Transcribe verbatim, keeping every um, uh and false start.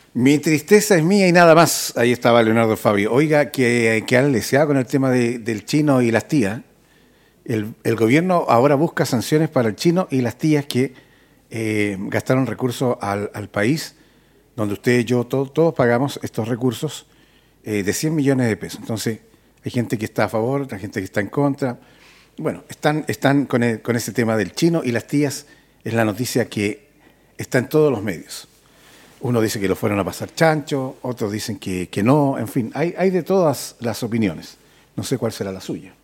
Mi tristeza es mía y nada más. Ahí estaba Leonardo Fabio. Oiga, que, que han leseado con el tema de- del chino y las tías. El, el gobierno ahora busca sanciones para el chino y las tías que eh, gastaron recursos al, al país, donde usted y yo todo- todos pagamos estos recursos eh, de cien millones de pesos. Entonces, hay gente que está a favor, hay gente que está en contra. Bueno, están, están con, el- con ese tema del chino y las tías. Es la noticia que está en todos los medios. Uno dice que lo fueron a pasar chancho, otros dicen que, que no, en fin, hay, hay de todas las opiniones. No sé cuál será la suya.